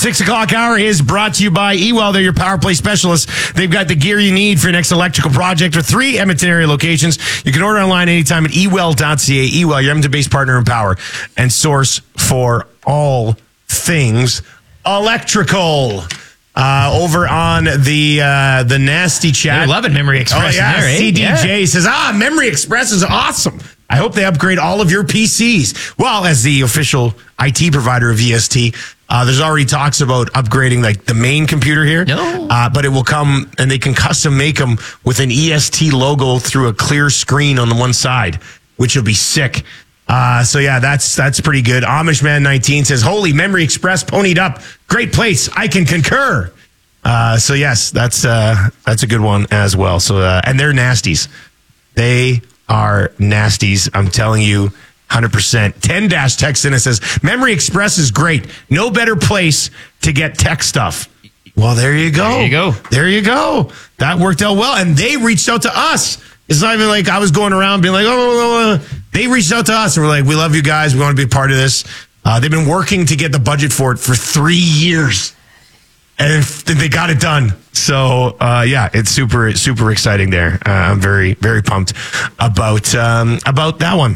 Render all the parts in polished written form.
6 o'clock hour is brought to you by eWell. They're your power play specialists. They've got the gear you need for your next electrical project with 3 Edmonton area locations. You can order online anytime at ewell.ca. eWell, your Edmonton-based partner in power and source for all things electrical. Over on the nasty chat. They're loving Memory Express. Oh, yeah. There, eh? CDJ says, Memory Express is awesome. I hope they upgrade all of your PCs. Well, as the official IT provider of EST, there's already talks about upgrading like the main computer here. No. But it will come, and they can custom make them with an EST logo through a clear screen on the one side, which will be sick. So yeah, that's pretty good. Amishman19 says, holy, Memory Express ponied up. Great place. I can concur. So yes, that's a good one as well. So, and they're nasties. They are nasties. I'm telling you 100%. 10- text in and says, Memory Express is great. No better place to get tech stuff. Well, there you go. There you go. That worked out well. And they reached out to us. It's not even like I was going around being like, they reached out to us and we're like, we love you guys. We want to be a part of this. They've been working to get the budget for it for 3 years and they got it done. So, yeah, it's super, super exciting there. I'm very, very pumped about that one.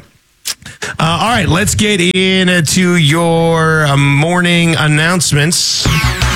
All right, let's get into your morning announcements.